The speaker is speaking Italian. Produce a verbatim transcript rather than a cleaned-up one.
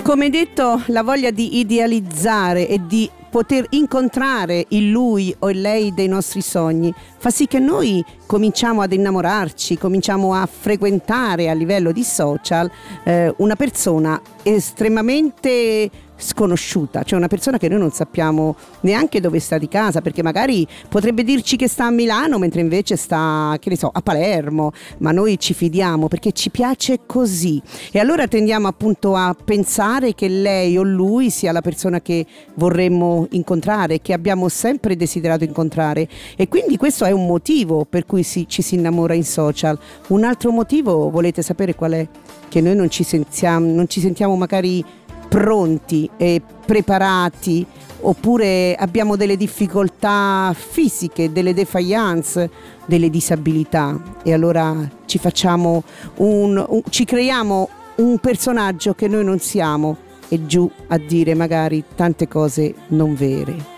Come detto, la voglia di idealizzare e di poter incontrare il lui o il lei dei nostri sogni fa sì che noi cominciamo ad innamorarci, cominciamo a frequentare a livello di social eh, una persona estremamente sconosciuta, cioè una persona che noi non sappiamo neanche dove sta di casa, perché magari potrebbe dirci che sta a Milano mentre invece sta, che ne so, a Palermo, ma noi ci fidiamo perché ci piace così e allora tendiamo appunto a pensare che lei o lui sia la persona che vorremmo incontrare, che abbiamo sempre desiderato incontrare, e quindi questo è un motivo per cui si, ci si innamora in social. Un altro motivo, volete sapere qual è? Che noi non ci sentiamo, non ci sentiamo magari pronti e preparati, oppure abbiamo delle difficoltà fisiche, delle defiance, delle disabilità, e allora ci facciamo un, un ci creiamo un personaggio che noi non siamo e giù a dire magari tante cose non vere.